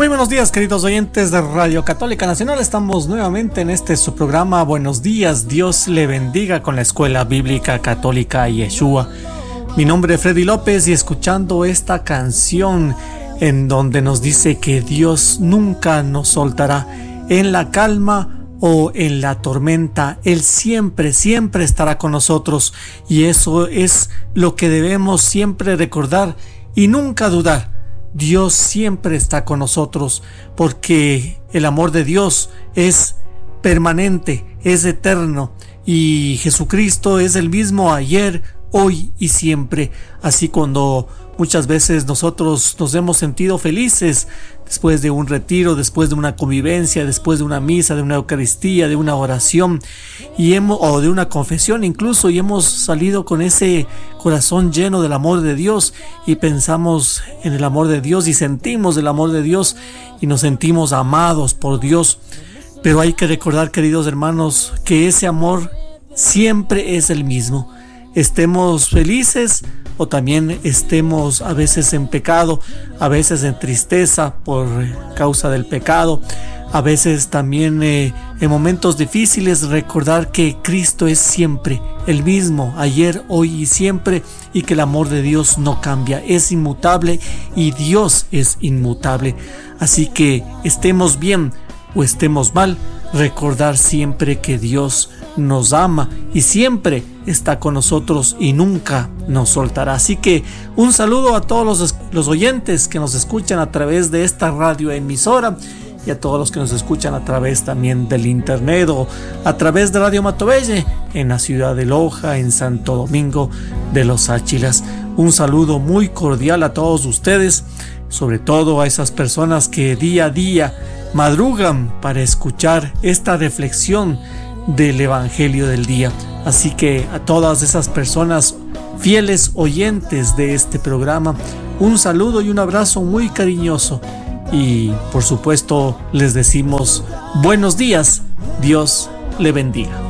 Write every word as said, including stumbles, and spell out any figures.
Muy buenos días, queridos oyentes de Radio Católica Nacional. Estamos nuevamente en este su programa Buenos Días, Dios le bendiga, con la Escuela Bíblica Católica Yeshua. Mi nombre es Freddy López y escuchando esta canción en donde nos dice que Dios nunca nos soltará en la calma o en la tormenta. Él siempre, siempre estará con nosotros, y eso es lo que debemos siempre recordar y nunca dudar. Dios siempre está con nosotros porque el amor de Dios es permanente, es eterno, y Jesucristo es el mismo ayer, hoy y siempre. Así, cuando muchas veces nosotros nos hemos sentido felices después de un retiro, después de una convivencia, después de una misa, de una Eucaristía, de una oración y hemos, o de una confesión incluso, y hemos salido con ese corazón lleno del amor de Dios, y pensamos en el amor de Dios y sentimos el amor de Dios y nos sentimos amados por Dios. Pero hay que recordar, queridos hermanos, que ese amor siempre es el mismo. Estemos felices o también estemos a veces en pecado, a veces en tristeza por causa del pecado, a veces también eh, en momentos difíciles, recordar que Cristo es siempre el mismo, ayer, hoy y siempre, y que el amor de Dios no cambia, es inmutable y Dios es inmutable. Así que estemos bien o estemos mal, recordar siempre que Dios nos ama y siempre está con nosotros y nunca nos soltará. Así que un saludo a todos los, los oyentes que nos escuchan a través de esta radioemisora, y a todos los que nos escuchan a través también del internet o a través de Radio Matovelle en la ciudad de Loja, en Santo Domingo de los Áchilas. Un saludo muy cordial a todos ustedes, sobre todo a esas personas que día a día madrugan para escuchar esta reflexión del Evangelio del día. Así que a todas esas personas fieles oyentes de este programa, un saludo y un abrazo muy cariñoso, y por supuesto les decimos buenos días, Dios le bendiga.